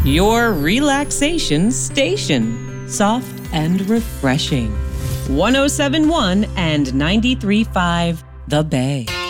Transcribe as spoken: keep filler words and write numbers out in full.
your relaxation station. Soft and refreshing. one oh seven point one and ninety-three point five The Bay.